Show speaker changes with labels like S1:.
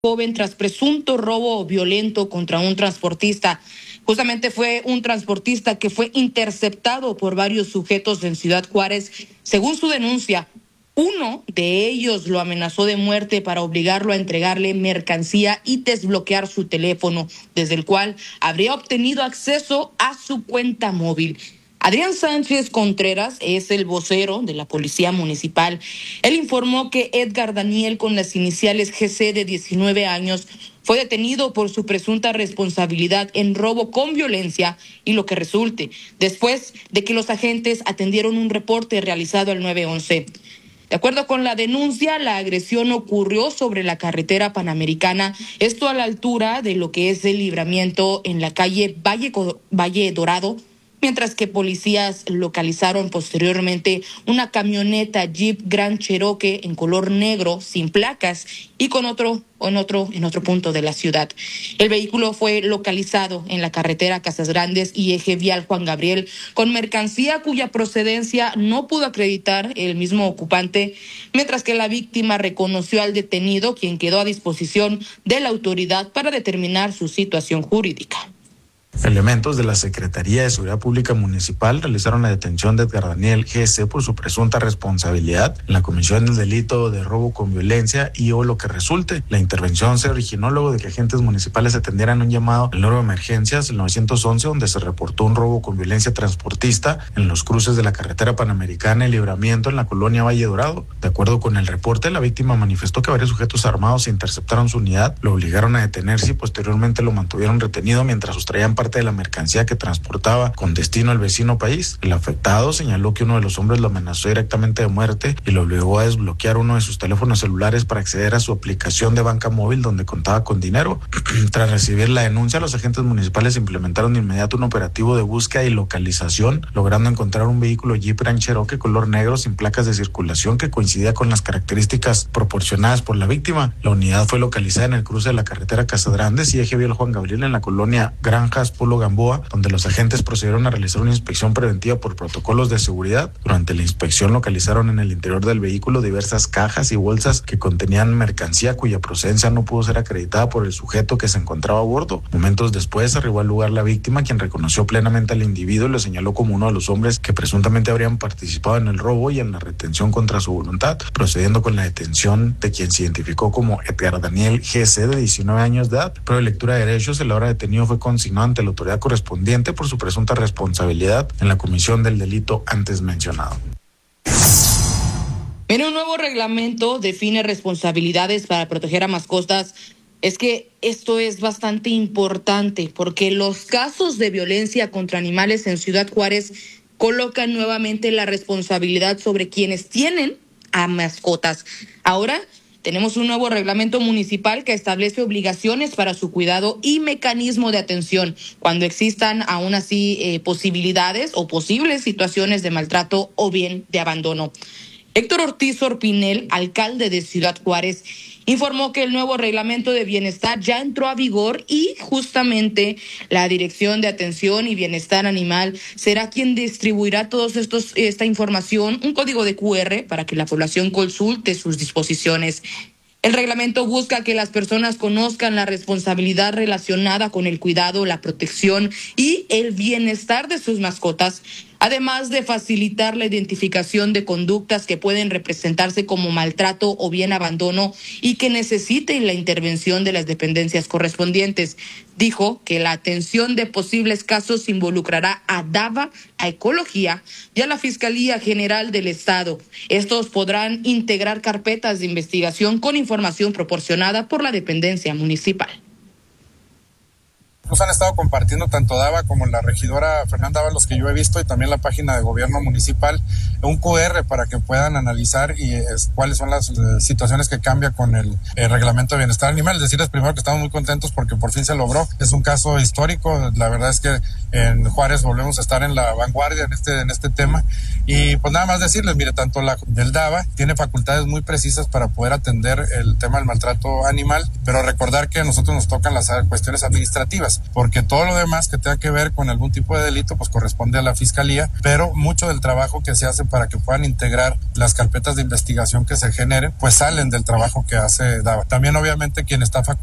S1: joven tras presunto robo violento contra un transportista. Justamente fue un transportista que fue interceptado por varios sujetos en Ciudad Juárez. Según su denuncia, uno de ellos lo amenazó de muerte para obligarlo a entregarle mercancía y desbloquear su teléfono, desde el cual habría obtenido acceso a su cuenta móvil. Adrián Sánchez Contreras es el vocero de la Policía Municipal. Él informó que Edgar Daniel, con las iniciales GC, de 19 años, fue detenido por su presunta responsabilidad en robo con violencia y lo que resulte, después de que los agentes atendieron un reporte realizado al 911. De acuerdo con la denuncia, la agresión ocurrió sobre la carretera Panamericana, esto a la altura de lo que es el libramiento en la calle Valle Dorado, mientras que policías localizaron posteriormente una camioneta Jeep Grand Cherokee en color negro, sin placas y en otro punto de la ciudad. El vehículo fue localizado en la carretera Casas Grandes y eje vial Juan Gabriel, con mercancía cuya procedencia no pudo acreditar el mismo ocupante, mientras que la víctima reconoció al detenido, quien quedó a disposición de la autoridad para determinar su situación jurídica.
S2: Elementos de la Secretaría de Seguridad Pública Municipal realizaron la detención de Edgar Daniel GC por su presunta responsabilidad en la comisión del delito de robo con violencia y o lo que resulte. La intervención se originó luego de que agentes municipales atendieran un llamado al número de emergencias, el 911, donde se reportó un robo con violencia transportista en los cruces de la carretera Panamericana y Libramiento en la colonia Valle Dorado. De acuerdo con el reporte, la víctima manifestó que varios sujetos armados interceptaron su unidad, lo obligaron a detenerse y posteriormente lo mantuvieron retenido mientras sustraían parte de la mercancía que transportaba con destino al vecino país. El afectado señaló que uno de los hombres lo amenazó directamente de muerte y lo obligó a desbloquear uno de sus teléfonos celulares para acceder a su aplicación de banca móvil donde contaba con dinero. Tras recibir la denuncia, los agentes municipales implementaron de inmediato un operativo de búsqueda y localización, logrando encontrar un vehículo Jeep Grand Cherokee color negro sin placas de circulación que coincidía con las características proporcionadas por la víctima. La unidad fue localizada en el cruce de la carretera Casas Grandes y eje vial Juan Gabriel en la colonia Granjas Polo Gamboa, donde los agentes procedieron a realizar una inspección preventiva por protocolos de seguridad. Durante la inspección localizaron en el interior del vehículo diversas cajas y bolsas que contenían mercancía cuya procedencia no pudo ser acreditada por el sujeto que se encontraba a bordo. Momentos después arribó al lugar la víctima, quien reconoció plenamente al individuo y lo señaló como uno de los hombres que presuntamente habrían participado en el robo y en la retención contra su voluntad, procediendo con la detención de quien se identificó como Edgar Daniel GC, de 19 años de edad. Prueba de lectura de derechos, el ahora detenido fue consignado ante la autoridad correspondiente por su presunta responsabilidad en la comisión del delito antes mencionado.
S1: En un nuevo reglamento define responsabilidades para proteger a mascotas. Es que esto es bastante importante porque los casos de violencia contra animales en Ciudad Juárez colocan nuevamente la responsabilidad sobre quienes tienen a mascotas. Ahora tenemos un nuevo reglamento municipal que establece obligaciones para su cuidado y mecanismo de atención cuando existan aún así posibilidades o posibles situaciones de maltrato o bien de abandono. Héctor Ortiz Orpinel, alcalde de Ciudad Juárez, informó que el nuevo reglamento de bienestar ya entró a vigor y justamente la Dirección de Atención y Bienestar Animal será quien distribuirá esta información, un código de QR para que la población consulte sus disposiciones. El reglamento busca que las personas conozcan la responsabilidad relacionada con el cuidado, la protección y el bienestar de sus mascotas, además de facilitar la identificación de conductas que pueden representarse como maltrato o bien abandono y que necesiten la intervención de las dependencias correspondientes. Dijo que la atención de posibles casos involucrará a DAVA, a Ecología y a la Fiscalía General del Estado. Estos podrán integrar carpetas de investigación con información proporcionada por la dependencia municipal.
S3: Nos han estado compartiendo tanto DAVA como la regidora Fernanda Ábalos, que yo he visto, y también la página de gobierno municipal, un QR para que puedan analizar cuáles son las situaciones que cambia con el reglamento de bienestar animal. Decirles primero que estamos muy contentos porque por fin se logró. Es un caso histórico. La verdad es que en Juárez volvemos a estar en la vanguardia en este tema. Y pues nada más decirles, mire, tanto la del DAVA tiene facultades muy precisas para poder atender el tema del maltrato animal, pero recordar que a nosotros nos tocan las cuestiones administrativas. fiscales, porque todo lo demás que tenga que ver con algún tipo de delito pues corresponde a la fiscalía, pero mucho del trabajo que se hace para que puedan integrar las carpetas de investigación que se generen pues salen del trabajo que hace DAVA. También obviamente quien está